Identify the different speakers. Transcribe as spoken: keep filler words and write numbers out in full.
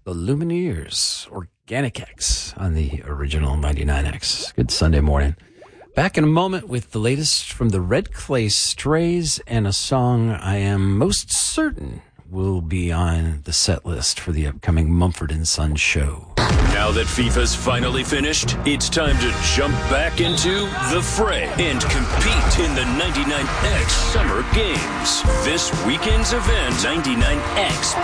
Speaker 1: the Lumineers, Organic X on the original ninety-nine X. Good Sunday morning. Back in a moment with the latest from the Red Clay Strays and a song I am most certain will be on the set list for the upcoming Mumford and Sons show.
Speaker 2: Now that FIFA's finally finished, it's time to jump back into the fray and compete in the ninety-nine X Summer Games. This weekend's event, ninety-nine X